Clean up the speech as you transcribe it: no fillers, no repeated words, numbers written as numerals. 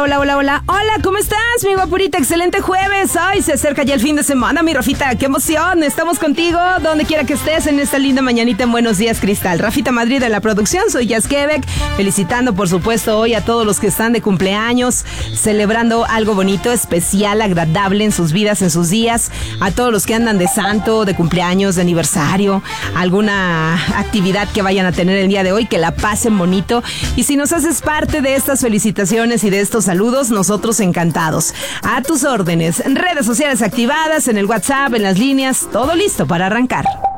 Hola, hola, hola. Hola, ¿cómo estás, mi guapurita? Excelente jueves. Ay, se acerca ya el fin de semana, mi Rafita. ¡Qué emoción! Estamos contigo donde quiera que estés en esta linda mañanita en Buenos Días, Cristal. Rafita Madrid de la producción, soy Jazz Quebec. Felicitando, por supuesto, hoy a todos los que están de cumpleaños, celebrando algo bonito, especial, agradable en sus vidas, en sus días. A todos los que andan de santo, de cumpleaños, de aniversario, alguna actividad que vayan a tener el día de hoy, que la pasen bonito. Y si nos haces parte de estas felicitaciones y de estos saludos, nosotros encantados. A tus órdenes, redes sociales activadas, en el WhatsApp, en las líneas, todo listo para arrancar.